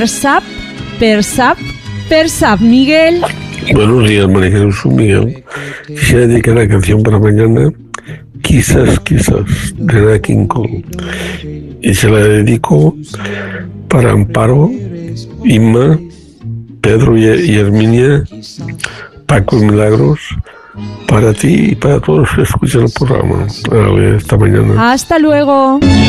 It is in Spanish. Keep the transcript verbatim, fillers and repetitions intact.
Persap, Persap, Persap. Miguel. Buenos días, María Jesús, Miguel. Quisiera dedicar la canción para mañana, Quizás, quizás, de Nat King Cole. Y se la dedico para Amparo, Inma, Pedro y, y Herminia, Paco y Milagros, para ti y para todos los que escuchan el programa. A ver, esta mañana. Hasta luego.